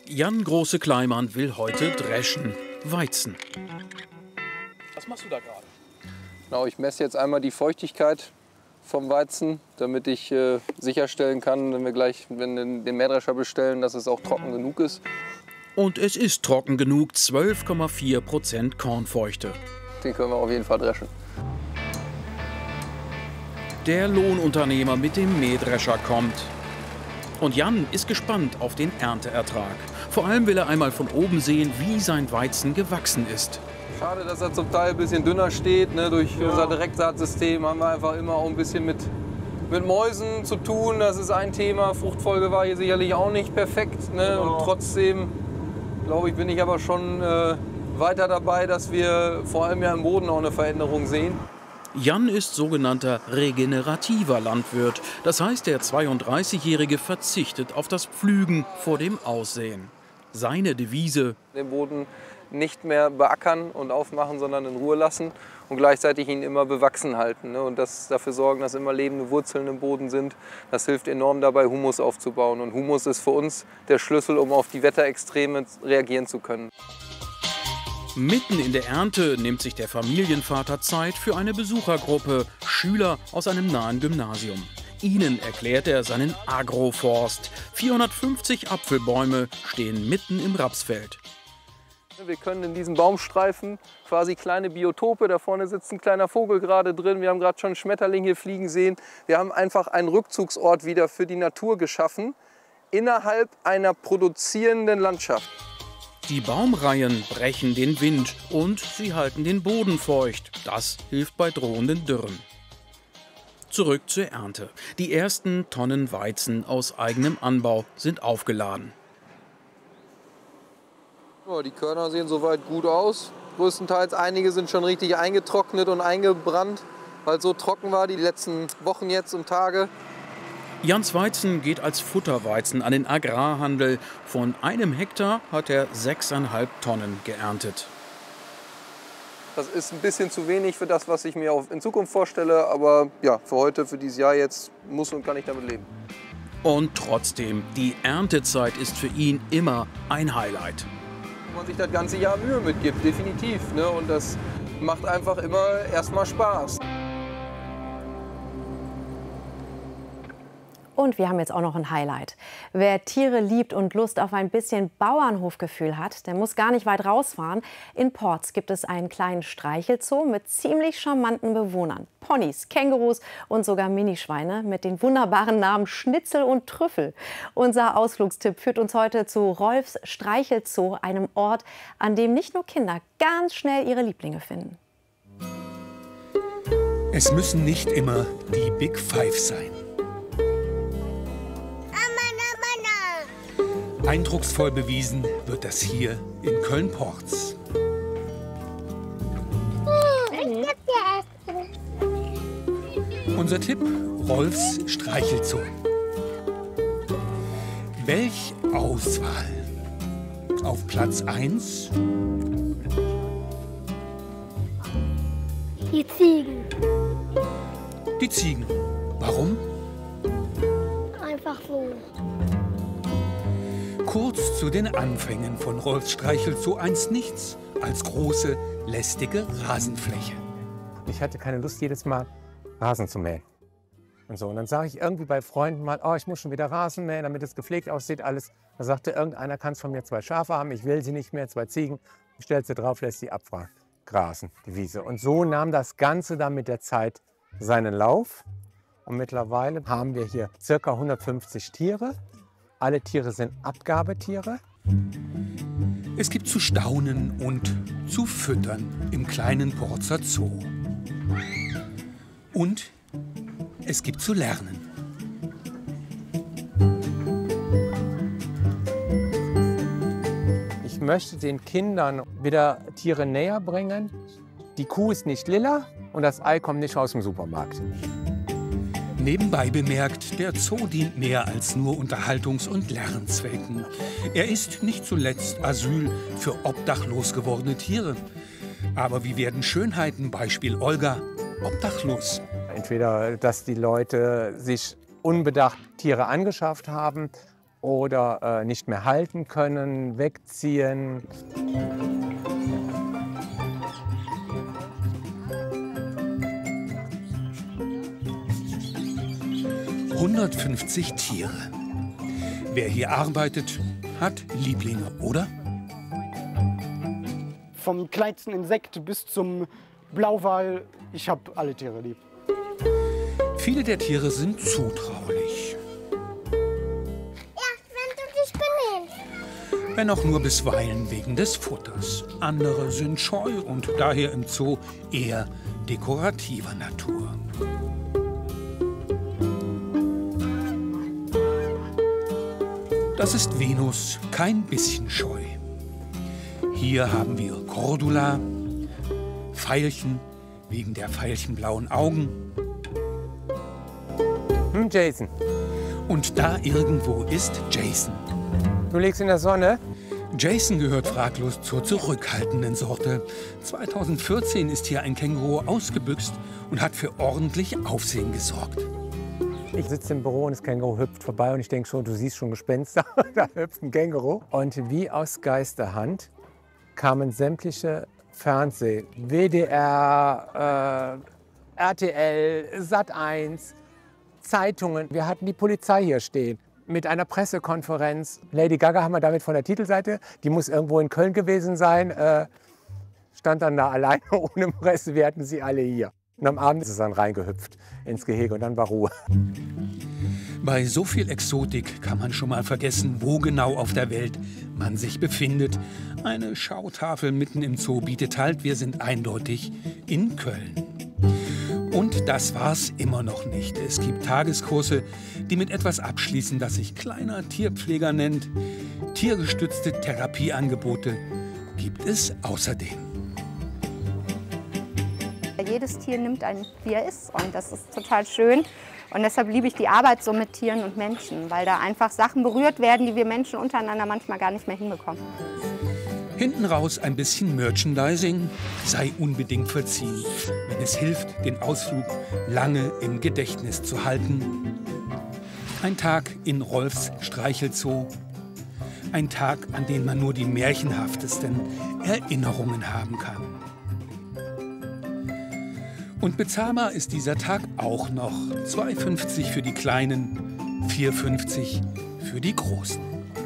Jan Große-Kleimann will heute dreschen. Weizen. Was machst du da gerade? Genau, ich messe jetzt einmal die Feuchtigkeit vom Weizen, damit ich sicherstellen kann, wenn wir gleich den Mähdrescher bestellen, dass es auch trocken genug ist. Und es ist trocken genug, 12,4% Kornfeuchte. Den können wir auf jeden Fall dreschen. Der Lohnunternehmer mit dem Mähdrescher kommt. Und Jan ist gespannt auf den Ernteertrag. Vor allem will er einmal von oben sehen, wie sein Weizen gewachsen ist. Schade, dass er zum Teil ein bisschen dünner steht. Ne? Durch unser Direktsaatsystem haben wir einfach immer auch ein bisschen mit Mäusen zu tun. Das ist ein Thema. Fruchtfolge war hier sicherlich auch nicht perfekt. Ne? Und trotzdem, glaube ich, bin ich aber schon weiter dabei, dass wir vor allem ja im Boden auch eine Veränderung sehen. Jan ist sogenannter regenerativer Landwirt. Das heißt, der 32-Jährige verzichtet auf das Pflügen vor dem Aussehen. Seine Devise: Den Boden nicht mehr beackern und aufmachen, sondern in Ruhe lassen und gleichzeitig ihn immer bewachsen halten. Ne? Und dafür sorgen, dass immer lebende Wurzeln im Boden sind. Das hilft enorm dabei, Humus aufzubauen. Und Humus ist für uns der Schlüssel, um auf die Wetterextreme reagieren zu können. Mitten in der Ernte nimmt sich der Familienvater Zeit für eine Besuchergruppe, Schüler aus einem nahen Gymnasium. Ihnen erklärt er seinen Agroforst. 450 Apfelbäume stehen mitten im Rapsfeld. Wir können in diesen Baumstreifen quasi kleine Biotope, da vorne sitzt ein kleiner Vogel gerade drin, wir haben gerade schon einen Schmetterling hier fliegen sehen. Wir haben einfach einen Rückzugsort wieder für die Natur geschaffen, innerhalb einer produzierenden Landschaft. Die Baumreihen brechen den Wind und sie halten den Boden feucht. Das hilft bei drohenden Dürren. Zurück zur Ernte. Die ersten Tonnen Weizen aus eigenem Anbau sind aufgeladen. Ja, die Körner sehen soweit gut aus. Größtenteils einige sind schon richtig eingetrocknet und eingebrannt, weil es so trocken war die letzten Wochen jetzt und Tage. Jans Weizen geht als Futterweizen an den Agrarhandel. Von einem Hektar hat er 6,5 Tonnen geerntet. Das ist ein bisschen zu wenig für das, was ich mir auch in Zukunft vorstelle. Aber ja, für heute, für dieses Jahr jetzt muss und kann ich damit leben. Und trotzdem, die Erntezeit ist für ihn immer ein Highlight. Wenn man sich das ganze Jahr Mühe mitgibt, definitiv. Ne? Und das macht einfach immer erstmal Spaß. Und wir haben jetzt auch noch ein Highlight. Wer Tiere liebt und Lust auf ein bisschen Bauernhofgefühl hat, der muss gar nicht weit rausfahren. In Porz gibt es einen kleinen Streichelzoo mit ziemlich charmanten Bewohnern. Ponys, Kängurus und sogar Minischweine mit den wunderbaren Namen Schnitzel und Trüffel. Unser Ausflugstipp führt uns heute zu Rolfs Streichelzoo, einem Ort, an dem nicht nur Kinder ganz schnell ihre Lieblinge finden. Es müssen nicht immer die Big Five sein. Eindrucksvoll bewiesen wird das hier in Köln-Porz. Unser Tipp: Rolfs Streichelzoo. Welch Auswahl! Auf Platz 1 die Ziegen. die Ziegen. Warum? Einfach so. Kurz zu den Anfängen von Rolfs Streichelzoo einst nichts als große, lästige Rasenfläche. Ich hatte keine Lust, jedes Mal Rasen zu mähen. Und dann sage ich irgendwie bei Freunden mal, oh, ich muss schon wieder Rasen mähen, damit es gepflegt aussieht, alles. Da sagte irgendeiner, kannst von mir 2 Schafe haben, ich will sie nicht mehr, 2 Ziegen. Ich stelle sie drauf, lässt sie abgrasen, die Wiese. Und so nahm das Ganze dann mit der Zeit seinen Lauf. Und mittlerweile haben wir hier ca. 150 Tiere. Alle Tiere sind Abgabetiere. Es gibt zu staunen und zu füttern im kleinen Porzer Zoo. Und es gibt zu lernen. Ich möchte den Kindern wieder Tiere näher bringen. Die Kuh ist nicht lila und das Ei kommt nicht aus dem Supermarkt. Nebenbei bemerkt, der Zoo dient mehr als nur Unterhaltungs- und Lernzwecken. Er ist nicht zuletzt Asyl für obdachlos gewordene Tiere. Aber wie werden Schönheiten, Beispiel Olga, obdachlos? Entweder, dass die Leute sich unbedacht Tiere angeschafft haben oder nicht mehr halten können, wegziehen. ...150 Tiere. Wer hier arbeitet, hat Lieblinge, oder? Vom kleinsten Insekt bis zum Blauwal, ich habe alle Tiere lieb. Viele der Tiere sind zutraulich. Ja, wenn du dich benimmst. Wenn auch nur bisweilen wegen des Futters. Andere sind scheu und daher im Zoo eher dekorativer Natur. Das ist Venus, kein bisschen scheu. Hier haben wir Cordula, Veilchen, wegen der veilchenblauen Augen. Jason, Und da irgendwo ist Jason. du liegst in der Sonne? Jason gehört fraglos zur zurückhaltenden Sorte. 2014 ist hier ein Känguru ausgebüxt und hat für ordentlich Aufsehen gesorgt. Ich sitze im Büro und das Känguru hüpft vorbei und ich denke schon, du siehst schon Gespenster, da hüpft ein Känguru. Und wie aus Geisterhand kamen sämtliche Fernseh, WDR, RTL, Sat.1, Zeitungen. Wir hatten die Polizei hier stehen mit einer Pressekonferenz. Lady Gaga haben wir damit von der Titelseite, die muss irgendwo in Köln gewesen sein, stand dann da alleine ohne Presse, wir hatten sie alle hier. Und am Abend ist es dann reingehüpft ins Gehege und dann war Ruhe. Bei so viel Exotik kann man schon mal vergessen, wo genau auf der Welt man sich befindet. Eine Schautafel mitten im Zoo bietet halt, wir sind eindeutig in Köln. Und das war's immer noch nicht. Es gibt Tageskurse, die mit etwas abschließen, das sich kleiner Tierpfleger nennt. Tiergestützte Therapieangebote gibt es außerdem. Jedes Tier nimmt einen, wie er ist, und das ist total schön. Und deshalb liebe ich die Arbeit so mit Tieren und Menschen, weil da einfach Sachen berührt werden, die wir Menschen untereinander manchmal gar nicht mehr hinbekommen. Hinten raus ein bisschen Merchandising sei unbedingt verziehen, wenn es hilft, den Ausflug lange im Gedächtnis zu halten. Ein Tag in Rolfs Streichelzoo. Ein Tag, an den man nur die märchenhaftesten Erinnerungen haben kann. Und bezahlbar ist dieser Tag auch noch. 2,50 für die Kleinen, 4,50 für die Großen.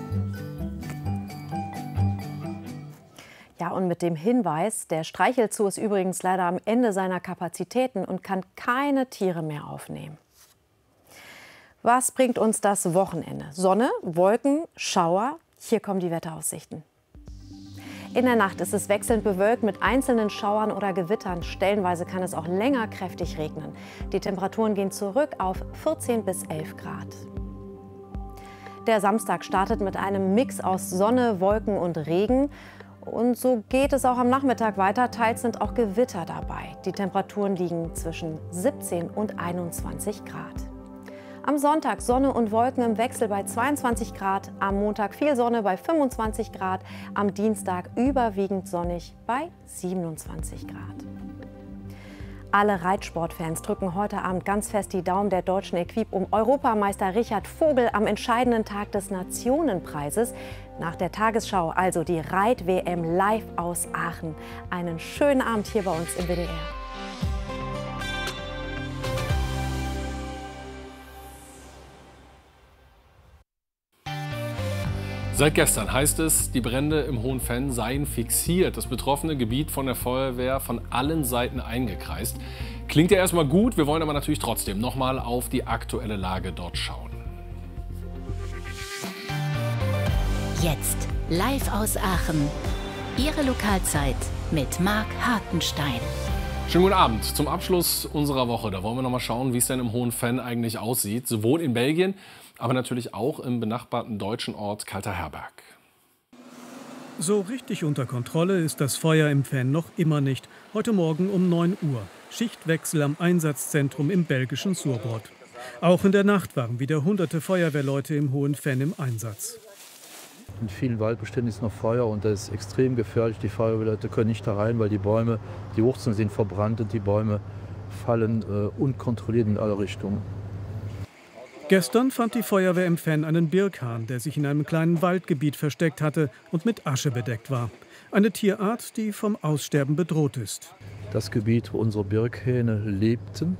Ja, und mit dem Hinweis, der Streichelzoo ist übrigens leider am Ende seiner Kapazitäten und kann keine Tiere mehr aufnehmen. Was bringt uns das Wochenende? Sonne, Wolken, Schauer? Hier kommen die Wetteraussichten. In der Nacht ist es wechselnd bewölkt mit einzelnen Schauern oder Gewittern. Stellenweise kann es auch länger kräftig regnen. Die Temperaturen gehen zurück auf 14 bis 11 Grad. Der Samstag startet mit einem Mix aus Sonne, Wolken und Regen. Und so geht es auch am Nachmittag weiter. Teils sind auch Gewitter dabei. Die Temperaturen liegen zwischen 17 und 21 Grad. Am Sonntag Sonne und Wolken im Wechsel bei 22 Grad, am Montag viel Sonne bei 25 Grad, am Dienstag überwiegend sonnig bei 27 Grad. Alle Reitsportfans drücken heute Abend ganz fest die Daumen der deutschen Equipe um Europameister Richard Vogel am entscheidenden Tag des Nationenpreises. Nach der Tagesschau also die Reit-WM live aus Aachen. Einen schönen Abend hier bei uns im WDR. Seit gestern heißt es, die Brände im Hohen Venn seien fixiert. Das betroffene Gebiet von der Feuerwehr von allen Seiten eingekreist. Klingt ja erstmal gut, wir wollen aber natürlich trotzdem noch mal auf die aktuelle Lage dort schauen. Jetzt live aus Aachen. Ihre Lokalzeit mit Marc Hartenstein. Schönen guten Abend zum Abschluss unserer Woche. Da wollen wir noch mal schauen, wie es denn im Hohen Venn eigentlich aussieht. Sowohl in Belgien, aber natürlich auch im benachbarten deutschen Ort Kalterherberg. So richtig unter Kontrolle ist das Feuer im Venn noch immer nicht. Heute Morgen um 9 Uhr. Schichtwechsel am Einsatzzentrum im belgischen Surbrot. Auch in der Nacht waren wieder hunderte Feuerwehrleute im Hohen Venn im Einsatz. In vielen Waldbeständen ist noch Feuer und das ist extrem gefährlich. Die Feuerwehrleute können nicht da rein, weil die Bäume, die Wurzeln sind verbrannt und die Bäume fallen unkontrolliert in alle Richtungen. Gestern fand die Feuerwehr im Fenn einen Birkhahn, der sich in einem kleinen Waldgebiet versteckt hatte und mit Asche bedeckt war. Eine Tierart, die vom Aussterben bedroht ist. Das Gebiet, wo unsere Birkhähne lebten,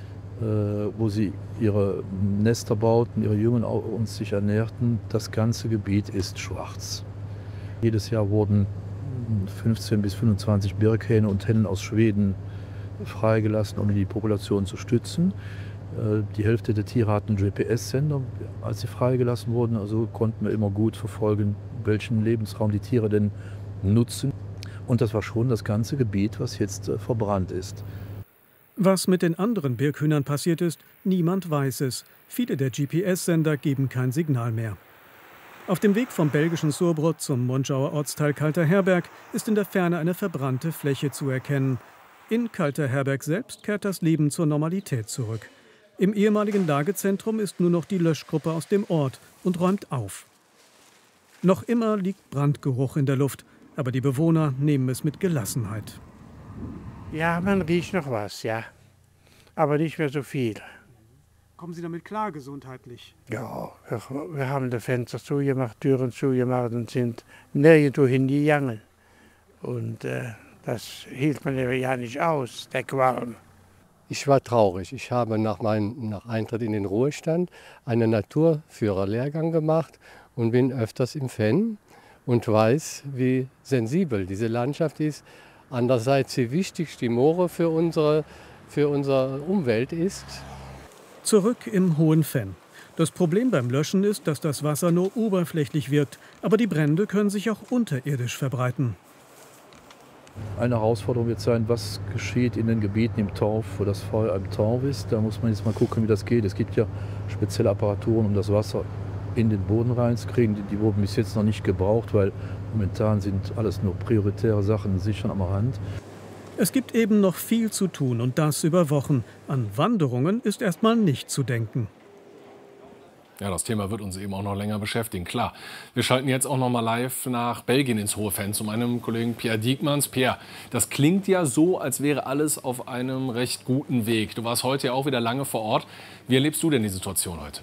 wo sie ihre Nester bauten, ihre Jungen und sich ernährten, das ganze Gebiet ist schwarz. Jedes Jahr wurden 15 bis 25 Birkhähne und Hennen aus Schweden freigelassen, um die Population zu stützen. Die Hälfte der Tiere hatten GPS-Sender, als sie freigelassen wurden. Also konnten wir immer gut verfolgen, welchen Lebensraum die Tiere denn nutzen. Und das war schon das ganze Gebiet, was jetzt verbrannt ist. Was mit den anderen Birkhühnern passiert ist, niemand weiß es. Viele der GPS-Sender geben kein Signal mehr. Auf dem Weg vom belgischen Surbrot zum Monschauer Ortsteil Kalterherberg ist in der Ferne eine verbrannte Fläche zu erkennen. In Kalterherberg selbst kehrt das Leben zur Normalität zurück. Im ehemaligen Lagezentrum ist nur noch die Löschgruppe aus dem Ort und räumt auf. Noch immer liegt Brandgeruch in der Luft, aber die Bewohner nehmen es mit Gelassenheit. Ja, man riecht noch was, ja. Aber nicht mehr so viel. Kommen Sie damit klar, gesundheitlich? Ja, wir haben die Fenster zugemacht, Türen zugemacht und sind nirgendwo hingegangen. Und das hielt man ja nicht aus, der Qualm. Ich war traurig. Ich habe nach Eintritt in den Ruhestand einen Naturführerlehrgang gemacht und bin öfters im Fenn und weiß, wie sensibel diese Landschaft ist. Andererseits, wie wichtig die Moore für unsere Umwelt ist. Zurück im Hohen Fenn. Das Problem beim Löschen ist, dass das Wasser nur oberflächlich wirkt, aber die Brände können sich auch unterirdisch verbreiten. Eine Herausforderung wird sein, was geschieht in den Gebieten im Torf, wo das Feuer im Torf ist. Da muss man jetzt mal gucken, wie das geht. Es gibt ja spezielle Apparaturen, um das Wasser in den Boden reinzukriegen. Die wurden bis jetzt noch nicht gebraucht, weil momentan sind alles nur prioritäre Sachen sicher am Rand. Es gibt eben noch viel zu tun und das über Wochen. An Wanderungen ist erstmal nicht zu denken. Ja, das Thema wird uns eben auch noch länger beschäftigen, klar. Wir schalten jetzt auch noch mal live nach Belgien ins Hohe Fenn zu meinem Kollegen Pierre Diekmanns. Pierre, das klingt ja so, als wäre alles auf einem recht guten Weg. Du warst heute ja auch wieder lange vor Ort. Wie erlebst du denn die Situation heute?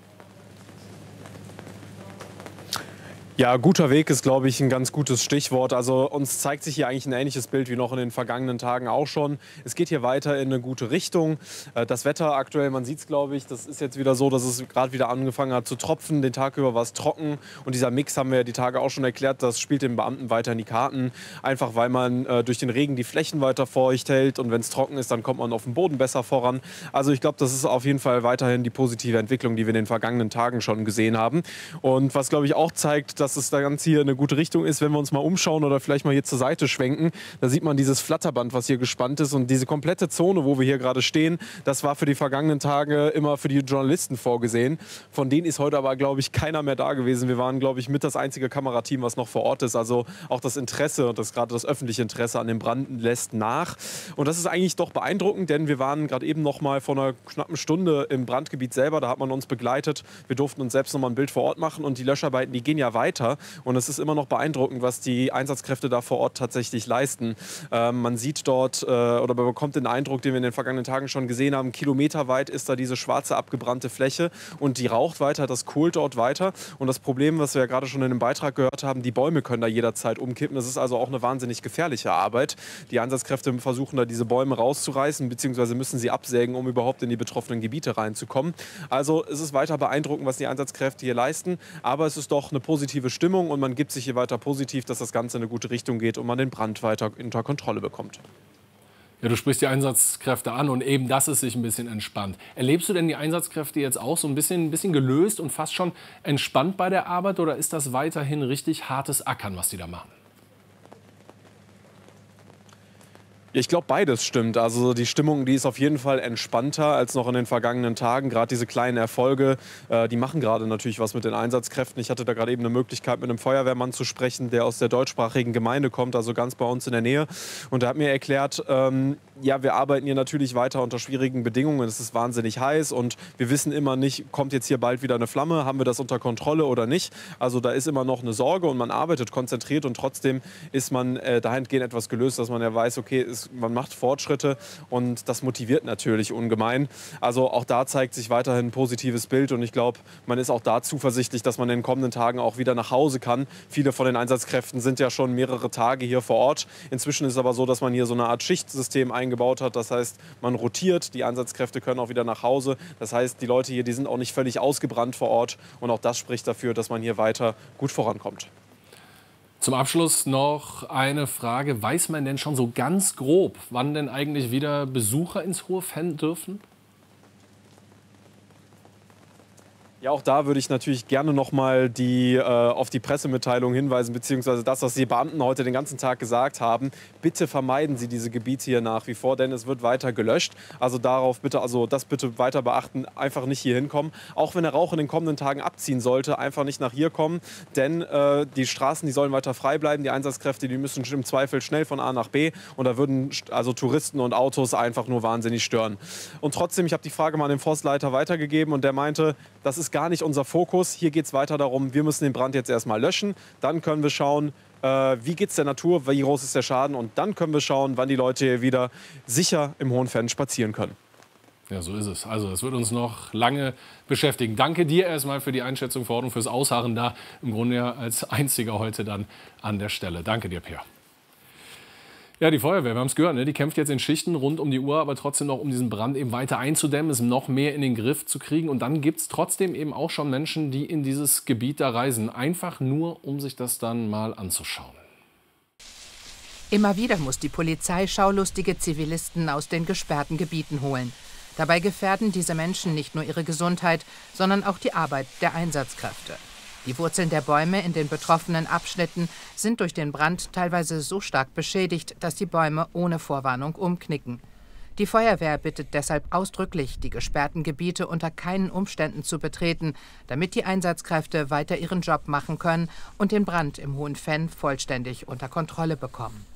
Ja, guter Weg ist, glaube ich, ein ganz gutes Stichwort. Also uns zeigt sich hier eigentlich ein ähnliches Bild wie noch in den vergangenen Tagen auch schon. Es geht hier weiter in eine gute Richtung. Das Wetter aktuell, man sieht es, glaube ich, das ist jetzt wieder so, dass es gerade wieder angefangen hat zu tropfen. Den Tag über war es trocken. Und dieser Mix, haben wir ja die Tage auch schon erklärt, das spielt den Beamten weiter in die Karten. Einfach weil man durch den Regen die Flächen weiter feucht hält. Und wenn es trocken ist, dann kommt man auf dem Boden besser voran. Also ich glaube, das ist auf jeden Fall weiterhin die positive Entwicklung, die wir in den vergangenen Tagen schon gesehen haben. Und was, glaube ich, auch zeigt, dass es da ganz hier eine gute Richtung ist, wenn wir uns mal umschauen oder vielleicht mal hier zur Seite schwenken, da sieht man dieses Flatterband, was hier gespannt ist, und diese komplette Zone, wo wir hier gerade stehen, das war für die vergangenen Tage immer für die Journalisten vorgesehen. Von denen ist heute aber, glaube ich, keiner mehr da gewesen. Wir waren, glaube ich, mit das einzige Kamerateam, was noch vor Ort ist. Also auch das Interesse und gerade das öffentliche Interesse an dem Brand lässt nach. Und das ist eigentlich doch beeindruckend, denn wir waren gerade eben noch mal vor einer knappen Stunde im Brandgebiet selber. Da hat man uns begleitet. Wir durften uns selbst noch mal ein Bild vor Ort machen, und die Löscharbeiten, die gehen ja weiter. Und es ist immer noch beeindruckend, was die Einsatzkräfte da vor Ort tatsächlich leisten. Man sieht dort oder man bekommt den Eindruck, den wir in den vergangenen Tagen schon gesehen haben, kilometerweit ist da diese schwarze abgebrannte Fläche, und die raucht weiter, das kohlt dort weiter. Und das Problem, was wir ja gerade schon in dem Beitrag gehört haben, die Bäume können da jederzeit umkippen. Das ist also auch eine wahnsinnig gefährliche Arbeit. Die Einsatzkräfte versuchen da diese Bäume rauszureißen, beziehungsweise müssen sie absägen, um überhaupt in die betroffenen Gebiete reinzukommen. Also es ist weiter beeindruckend, was die Einsatzkräfte hier leisten, aber es ist doch eine positive Stimmung, und man gibt sich hier weiter positiv, dass das Ganze in eine gute Richtung geht und man den Brand weiter unter Kontrolle bekommt. Ja, du sprichst die Einsatzkräfte an, und eben das ist sich ein bisschen entspannt. Erlebst du denn die Einsatzkräfte jetzt auch so ein bisschen gelöst und fast schon entspannt bei der Arbeit, oder ist das weiterhin richtig hartes Ackern, was die da machen? Ich glaube, beides stimmt. Also die Stimmung, die ist auf jeden Fall entspannter als noch in den vergangenen Tagen. Gerade diese kleinen Erfolge, die machen gerade natürlich was mit den Einsatzkräften. Ich hatte da gerade eben eine Möglichkeit, mit einem Feuerwehrmann zu sprechen, der aus der deutschsprachigen Gemeinde kommt, also ganz bei uns in der Nähe. Und der hat mir erklärt, ja, wir arbeiten hier natürlich weiter unter schwierigen Bedingungen. Es ist wahnsinnig heiß und wir wissen immer nicht, kommt jetzt hier bald wieder eine Flamme, haben wir das unter Kontrolle oder nicht. Also da ist immer noch eine Sorge, und man arbeitet konzentriert, und trotzdem ist man dahingehend etwas gelöst, dass man ja weiß, okay, es man macht Fortschritte und das motiviert natürlich ungemein. Also auch da zeigt sich weiterhin ein positives Bild und ich glaube, man ist auch da zuversichtlich, dass man in den kommenden Tagen auch wieder nach Hause kann. Viele von den Einsatzkräften sind ja schon mehrere Tage hier vor Ort. Inzwischen ist es aber so, dass man hier so eine Art Schichtsystem eingebaut hat. Das heißt, man rotiert, die Einsatzkräfte können auch wieder nach Hause. Das heißt, die Leute hier, die sind auch nicht völlig ausgebrannt vor Ort und auch das spricht dafür, dass man hier weiter gut vorankommt. Zum Abschluss noch eine Frage. Weiß man denn schon so ganz grob, wann denn eigentlich wieder Besucher ins Hohe Venn dürfen? Ja, auch da würde ich natürlich gerne noch mal auf die Pressemitteilung hinweisen, beziehungsweise das, was die Beamten heute den ganzen Tag gesagt haben. Bitte vermeiden Sie diese Gebiete hier nach wie vor, denn es wird weiter gelöscht. Also das bitte weiter beachten, einfach nicht hier hinkommen. Auch wenn der Rauch in den kommenden Tagen abziehen sollte, einfach nicht nach hier kommen, denn die Straßen, die sollen weiter frei bleiben. Die Einsatzkräfte, die müssen im Zweifel schnell von A nach B und da würden also Touristen und Autos einfach nur wahnsinnig stören. Und trotzdem, ich habe die Frage mal an den Forstleiter weitergegeben und der meinte, das ist gar nicht unser Fokus. Hier geht es weiter darum, wir müssen den Brand jetzt erstmal löschen. Dann können wir schauen, wie geht es der Natur, wie groß ist der Schaden. Und dann können wir schauen, wann die Leute hier wieder sicher im Hohen Venn spazieren können. Ja, so ist es. Also es wird uns noch lange beschäftigen. Danke dir erstmal für die Einschätzung vor Ort und fürs Ausharren da. Im Grunde ja als einziger heute dann an der Stelle. Danke dir, Peer. Ja, die Feuerwehr, wir haben es gehört, ne? Die kämpft jetzt in Schichten rund um die Uhr, aber trotzdem noch, um diesen Brand eben weiter einzudämmen, es noch mehr in den Griff zu kriegen. Und dann gibt es trotzdem eben auch schon Menschen, die in dieses Gebiet da reisen. Einfach nur, um sich das dann mal anzuschauen. Immer wieder muss die Polizei schaulustige Zivilisten aus den gesperrten Gebieten holen. Dabei gefährden diese Menschen nicht nur ihre Gesundheit, sondern auch die Arbeit der Einsatzkräfte. Die Wurzeln der Bäume in den betroffenen Abschnitten sind durch den Brand teilweise so stark beschädigt, dass die Bäume ohne Vorwarnung umknicken. Die Feuerwehr bittet deshalb ausdrücklich, die gesperrten Gebiete unter keinen Umständen zu betreten, damit die Einsatzkräfte weiter ihren Job machen können und den Brand im Hohen Venn vollständig unter Kontrolle bekommen.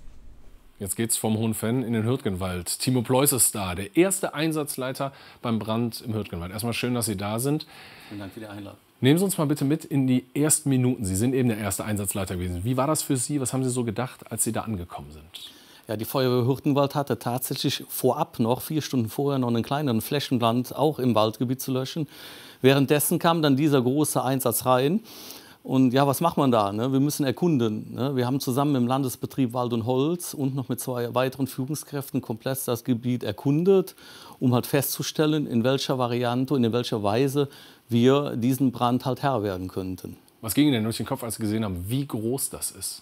Jetzt geht's vom Hohen Venn in den Hürtgenwald. Timo Pleuß ist da, der erste Einsatzleiter beim Brand im Hürtgenwald. Erstmal schön, dass Sie da sind. Vielen Dank für die Einladung. Nehmen Sie uns mal bitte mit in die ersten Minuten. Sie sind eben der erste Einsatzleiter gewesen. Wie war das für Sie? Was haben Sie so gedacht, als Sie da angekommen sind? Ja, die Feuerwehr Hürtgenwald hatte tatsächlich vorab noch 4 Stunden vorher noch einen kleineren Flächenbrand auch im Waldgebiet zu löschen. Währenddessen kam dann dieser große Einsatz rein. Und ja, was macht man da? Ne? Wir müssen erkunden. Ne? Wir haben zusammen im Landesbetrieb Wald und Holz und noch mit 2 weiteren Führungskräften komplett das Gebiet erkundet, um halt festzustellen, in welcher Variante und in welcher Weise wir diesen Brand halt Herr werden könnten. Was ging Ihnen denn durch den Kopf, als Sie gesehen haben, wie groß das ist?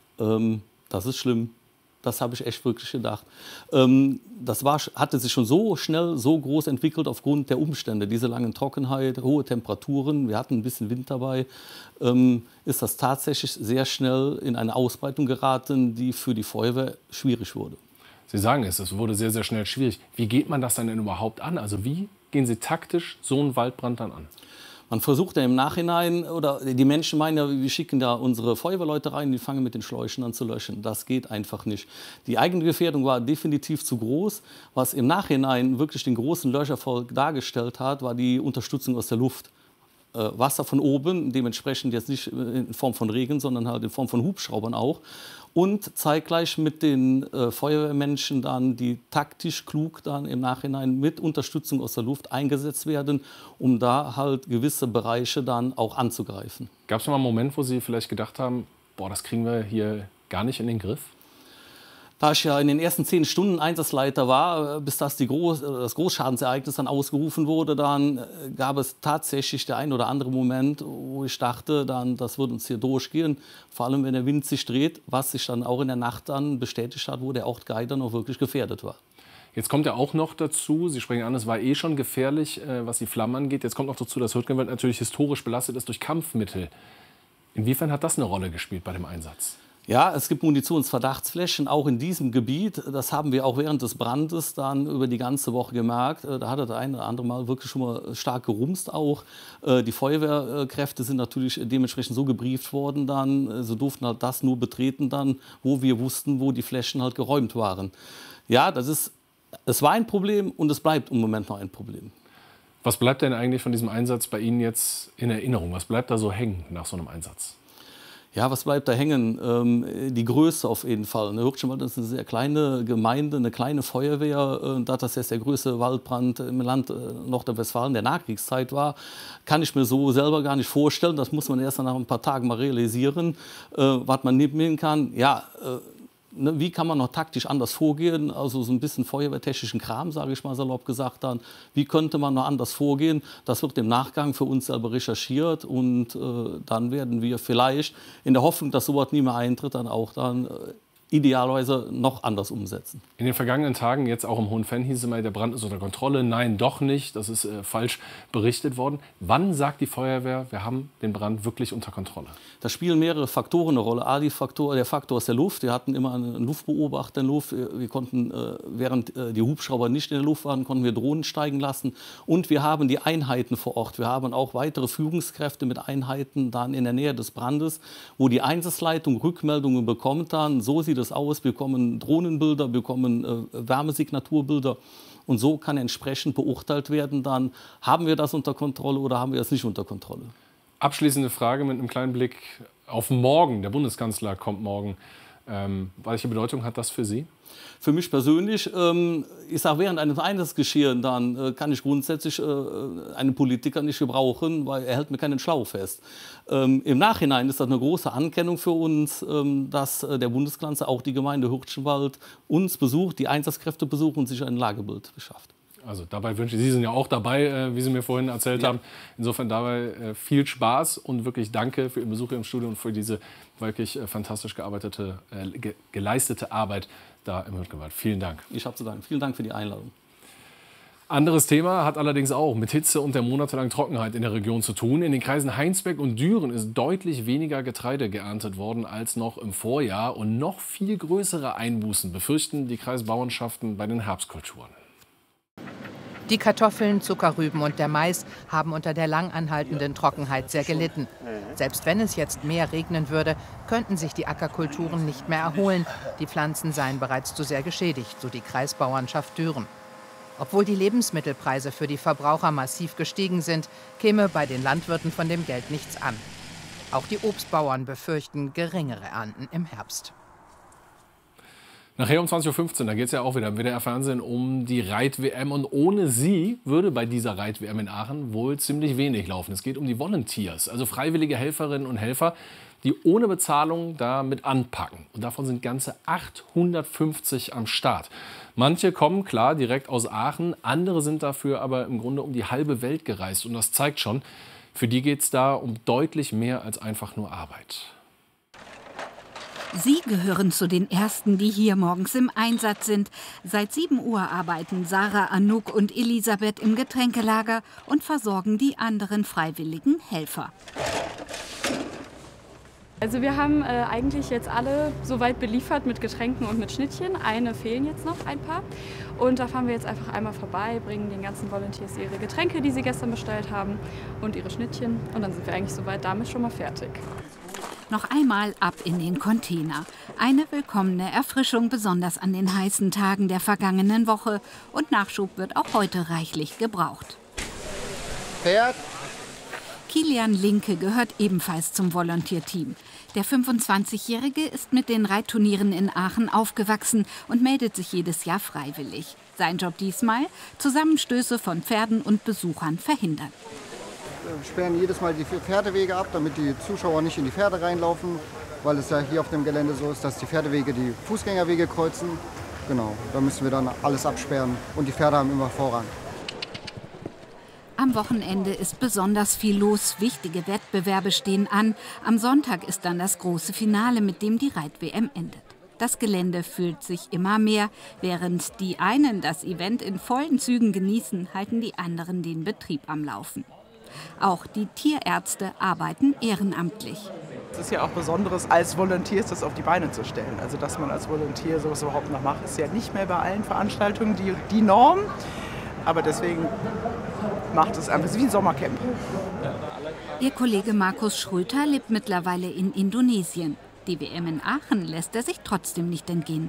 Das ist schlimm. Das habe ich echt wirklich gedacht. Das hatte sich schon so schnell, so groß entwickelt aufgrund der Umstände. Diese lange Trockenheit, hohe Temperaturen, wir hatten ein bisschen Wind dabei. Ist das tatsächlich sehr schnell in eine Ausbreitung geraten, die für die Feuerwehr schwierig wurde. Sie sagen es wurde sehr, sehr schnell schwierig. Wie geht man das dann denn überhaupt an? Also wie gehen Sie taktisch so einen Waldbrand dann an? Man versucht ja im Nachhinein, oder die Menschen meinen ja, wir schicken da unsere Feuerwehrleute rein, die fangen mit den Schläuchen an zu löschen. Das geht einfach nicht. Die eigene Gefährdung war definitiv zu groß. Was im Nachhinein wirklich den großen Löscherfolg dargestellt hat, war die Unterstützung aus der Luft. Wasser von oben, dementsprechend jetzt nicht in Form von Regen, sondern halt in Form von Hubschraubern auch. Und zeitgleich mit den Feuerwehrmenschen dann, die taktisch klug dann im Nachhinein mit Unterstützung aus der Luft eingesetzt werden, um da halt gewisse Bereiche dann auch anzugreifen. Gab es mal einen Moment, wo Sie vielleicht gedacht haben, boah, das kriegen wir hier gar nicht in den Griff? Da ich ja in den ersten 10 Stunden Einsatzleiter war, bis das Großschadensereignis dann ausgerufen wurde, dann gab es tatsächlich der ein oder andere Moment, wo ich dachte, dann, das wird uns hier durchgehen. Vor allem, wenn der Wind sich dreht, was sich dann auch in der Nacht dann bestätigt hat, wo der Ort Geider noch wirklich gefährdet war. Jetzt kommt ja auch noch dazu, Sie sprechen an, es war eh schon gefährlich, was die Flammen angeht. Jetzt kommt noch dazu, dass Hürtgenwald natürlich historisch belastet ist durch Kampfmittel. Inwiefern hat das eine Rolle gespielt bei dem Einsatz? Ja, es gibt Munitionsverdachtsflächen auch in diesem Gebiet. Das haben wir auch während des Brandes dann über die ganze Woche gemerkt. Da hat der eine oder andere Mal wirklich schon mal stark gerumst auch. Die Feuerwehrkräfte sind natürlich dementsprechend so gebrieft worden dann. Sie durften halt das nur betreten dann, wo wir wussten, wo die Flächen halt geräumt waren. Ja, es war ein Problem und es bleibt im Moment noch ein Problem. Was bleibt denn eigentlich von diesem Einsatz bei Ihnen jetzt in Erinnerung? Was bleibt da so hängen nach so einem Einsatz? Ja, was bleibt da hängen? Die Größe auf jeden Fall. Hürtchenwald ist eine sehr kleine Gemeinde, eine kleine Feuerwehr. Da das jetzt der größte Waldbrand im Land Nordrhein-Westfalen der Nachkriegszeit war, kann ich mir so selber gar nicht vorstellen. Das muss man erst nach ein paar Tagen mal realisieren, was man nehmen kann. Ja, wie kann man noch taktisch anders vorgehen? Also so ein bisschen feuerwehrtechnischen Kram, sage ich mal salopp gesagt dann. Wie könnte man noch anders vorgehen? Das wird im Nachgang für uns selber recherchiert und dann werden wir vielleicht in der Hoffnung, dass sowas nie mehr eintritt, dann auch idealerweise noch anders umsetzen. In den vergangenen Tagen, jetzt auch im Hohen Venn, hieß es immer, der Brand ist unter Kontrolle. Nein, doch nicht. Das ist falsch berichtet worden. Wann sagt die Feuerwehr, wir haben den Brand wirklich unter Kontrolle? Da spielen mehrere Faktoren eine Rolle. Der Faktor ist der Luft. Wir hatten immer einen Luftbeobachter in der Luft. Wir konnten, während die Hubschrauber nicht in der Luft waren, konnten wir Drohnen steigen lassen. Und wir haben die Einheiten vor Ort. Wir haben auch weitere Führungskräfte mit Einheiten dann in der Nähe des Brandes, wo die Einsatzleitung Rückmeldungen bekommt dann. So sieht es aus, wir bekommen Drohnenbilder, wir bekommen Wärmesignaturbilder und so kann entsprechend beurteilt werden, dann haben wir das unter Kontrolle oder haben wir es nicht unter Kontrolle. Abschließende Frage mit einem kleinen Blick auf morgen. Der Bundeskanzler kommt morgen. Welche Bedeutung hat das für Sie? Für mich persönlich, ich sage, während eines Einsatzgeschehens dann kann ich grundsätzlich einen Politiker nicht gebrauchen, weil er hält mir keinen Schlauch fest. Im Nachhinein ist das eine große Anerkennung für uns, dass der Bundeskanzler auch die Gemeinde Hürtchenwald uns besucht, die Einsatzkräfte besucht und sich ein Lagebild beschafft. Also dabei wünsche ich, Sie sind ja auch dabei, wie Sie mir vorhin erzählt haben. Insofern dabei viel Spaß und wirklich danke für Ihren Besuch hier im Studio und für diese wirklich fantastisch geleistete Arbeit da im Hürtchenwald. Vielen Dank. Ich habe zu danken. Vielen Dank für die Einladung. Anderes Thema hat allerdings auch mit Hitze und der monatelangen Trockenheit in der Region zu tun. In den Kreisen Heinsberg und Düren ist deutlich weniger Getreide geerntet worden als noch im Vorjahr. Und noch viel größere Einbußen befürchten die Kreisbauernschaften bei den Herbstkulturen. Die Kartoffeln, Zuckerrüben und der Mais haben unter der lang anhaltenden Trockenheit sehr gelitten. Selbst wenn es jetzt mehr regnen würde, könnten sich die Ackerkulturen nicht mehr erholen. Die Pflanzen seien bereits zu sehr geschädigt, so die Kreisbauernschaft Düren. Obwohl die Lebensmittelpreise für die Verbraucher massiv gestiegen sind, käme bei den Landwirten von dem Geld nichts an. Auch die Obstbauern befürchten geringere Ernten im Herbst. Nachher um 20.15 Uhr, da geht es ja auch wieder im WDR-Fernsehen um die Reit-WM. Und ohne sie würde bei dieser Reit-WM in Aachen wohl ziemlich wenig laufen. Es geht um die Volunteers, also freiwillige Helferinnen und Helfer, die ohne Bezahlung da mit anpacken. Und davon sind ganze 850 am Start. Manche kommen, klar, direkt aus Aachen, andere sind dafür aber im Grunde um die halbe Welt gereist. Und das zeigt schon, für die geht es da um deutlich mehr als einfach nur Arbeit. Sie gehören zu den Ersten, die hier morgens im Einsatz sind. Seit 7 Uhr arbeiten Sarah, Anouk und Elisabeth im Getränkelager und versorgen die anderen freiwilligen Helfer. Also wir haben eigentlich jetzt alle soweit beliefert mit Getränken und mit Schnittchen. Eine fehlen jetzt noch, ein paar. Und da fahren wir jetzt einfach einmal vorbei, bringen den ganzen Volunteers ihre Getränke, die sie gestern bestellt haben, und ihre Schnittchen. Und dann sind wir eigentlich soweit damit schon mal fertig. Noch einmal ab in den Container. Eine willkommene Erfrischung, besonders an den heißen Tagen der vergangenen Woche. Und Nachschub wird auch heute reichlich gebraucht. Pferd. Kilian Linke gehört ebenfalls zum Volontierteam. Der 25-Jährige ist mit den Reitturnieren in Aachen aufgewachsen und meldet sich jedes Jahr freiwillig. Sein Job diesmal: Zusammenstöße von Pferden und Besuchern verhindern. Wir sperren jedes Mal die Pferdewege ab, damit die Zuschauer nicht in die Pferde reinlaufen, weil es ja hier auf dem Gelände so ist, dass die Pferdewege die Fußgängerwege kreuzen. Genau, da müssen wir dann alles absperren und die Pferde haben immer Vorrang. Am Wochenende ist besonders viel los, wichtige Wettbewerbe stehen an. Am Sonntag ist dann das große Finale, mit dem die Reit-WM endet. Das Gelände füllt sich immer mehr. Während die einen das Event in vollen Zügen genießen, halten die anderen den Betrieb am Laufen. Auch die Tierärzte arbeiten ehrenamtlich. Es ist ja auch Besonderes, als Volunteers das auf die Beine zu stellen. Also dass man als Volunteer sowas überhaupt noch macht, ist ja nicht mehr bei allen Veranstaltungen die Norm. Aber deswegen macht es einfach wie ein Sommercamp. Ihr Kollege Markus Schröter lebt mittlerweile in Indonesien. Die WM in Aachen lässt er sich trotzdem nicht entgehen.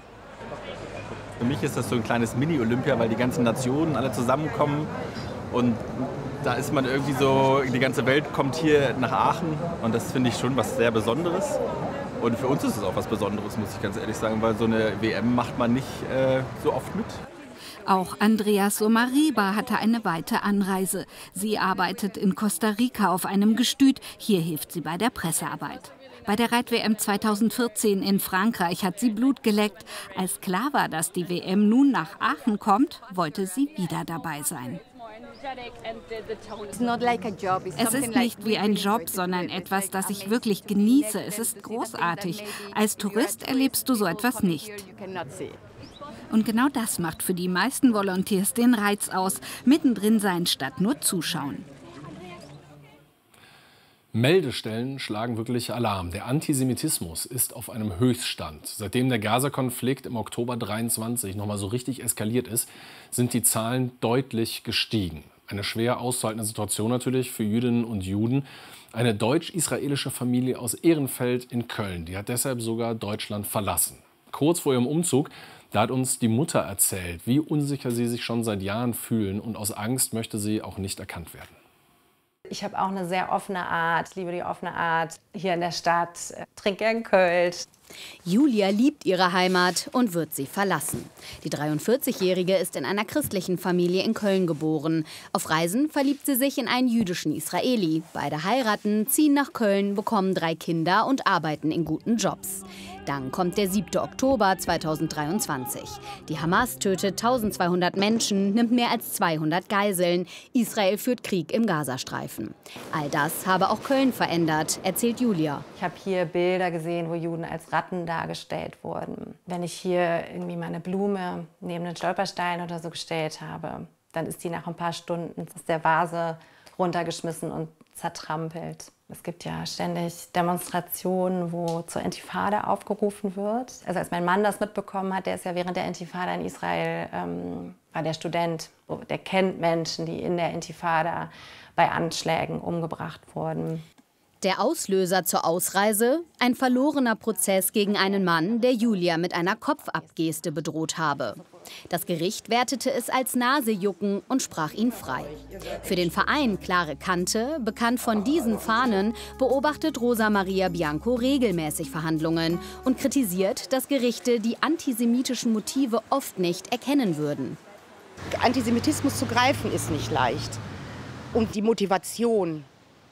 Für mich ist das so ein kleines Mini-Olympia, weil die ganzen Nationen alle zusammenkommen und Da ist man irgendwie so, die ganze Welt kommt hier nach Aachen und das finde ich schon was sehr Besonderes. Und für uns ist es auch was Besonderes, muss ich ganz ehrlich sagen, weil so eine WM macht man nicht so oft mit. Auch Andrea Somariba hatte eine weite Anreise. Sie arbeitet in Costa Rica auf einem Gestüt. Hier hilft sie bei der Pressearbeit. Bei der Reit-WM 2014 in Frankreich hat sie Blut geleckt. Als klar war, dass die WM nun nach Aachen kommt, wollte sie wieder dabei sein. Es ist nicht wie ein Job, sondern etwas, das ich wirklich genieße. Es ist großartig. Als Tourist erlebst du so etwas nicht. Und genau das macht für die meisten Volunteers den Reiz aus. Mittendrin sein statt nur zuschauen. Meldestellen schlagen wirklich Alarm. Der Antisemitismus ist auf einem Höchststand. Seitdem der Gaza-Konflikt im Oktober 23 noch mal so richtig eskaliert ist, sind die Zahlen deutlich gestiegen. Eine schwer auszuhaltende Situation natürlich für Jüdinnen und Juden. Eine deutsch-israelische Familie aus Ehrenfeld in Köln, die hat deshalb sogar Deutschland verlassen. Kurz vor ihrem Umzug, da hat uns die Mutter erzählt, wie unsicher sie sich schon seit Jahren fühlen, und aus Angst möchte sie auch nicht erkannt werden. Ich habe auch eine sehr offene Art, liebe die offene Art hier in der Stadt, trinke gern Kölsch. Julia liebt ihre Heimat und wird sie verlassen. Die 43-Jährige ist in einer christlichen Familie in Köln geboren. Auf Reisen verliebt sie sich in einen jüdischen Israeli. Beide heiraten, ziehen nach Köln, bekommen 3 Kinder und arbeiten in guten Jobs. Dann kommt der 7. Oktober 2023. Die Hamas tötet 1200 Menschen, nimmt mehr als 200 Geiseln. Israel führt Krieg im Gazastreifen. All das habe auch Köln verändert, erzählt Julia. Ich habe hier Bilder gesehen, wo Juden als Ratten dargestellt wurden. Wenn ich hier irgendwie meine Blume neben den Stolperstein oder so gestellt habe, dann ist die nach ein paar Stunden aus der Vase runtergeschmissen und zertrampelt. Es gibt ja ständig Demonstrationen, wo zur Intifada aufgerufen wird. Also als mein Mann das mitbekommen hat, der ist ja während der Intifada in Israel, war der Student, der kennt Menschen, die in der Intifada bei Anschlägen umgebracht wurden. Der Auslöser zur Ausreise? Ein verlorener Prozess gegen einen Mann, der Julia mit einer Kopfabgeste bedroht habe. Das Gericht wertete es als Nasejucken und sprach ihn frei. Für den Verein Klare Kante, bekannt von diesen Fahnen, beobachtet Rosa Maria Bianco regelmäßig Verhandlungen und kritisiert, dass Gerichte die antisemitischen Motive oft nicht erkennen würden. Antisemitismus zu greifen ist nicht leicht. Und die Motivation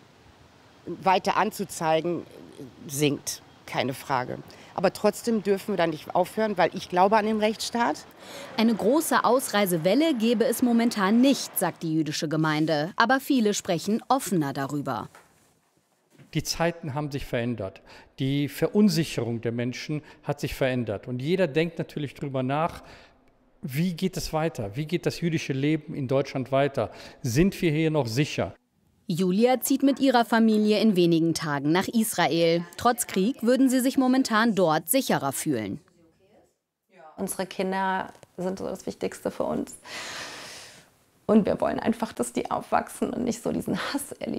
weiter anzuzeigen, sinkt, keine Frage. Aber trotzdem dürfen wir da nicht aufhören, weil ich glaube an den Rechtsstaat. Eine große Ausreisewelle gebe es momentan nicht, sagt die jüdische Gemeinde. Aber viele sprechen offener darüber. Die Zeiten haben sich verändert. Die Verunsicherung der Menschen hat sich verändert. Und jeder denkt natürlich darüber nach, wie geht es weiter? Wie geht das jüdische Leben in Deutschland weiter? Sind wir hier noch sicher? Julia zieht mit ihrer Familie in wenigen Tagen nach Israel. Trotz Krieg würden sie sich momentan dort sicherer fühlen. Unsere Kinder sind so das Wichtigste für uns. Und wir wollen einfach, dass die aufwachsen und nicht so diesen Hass erleben.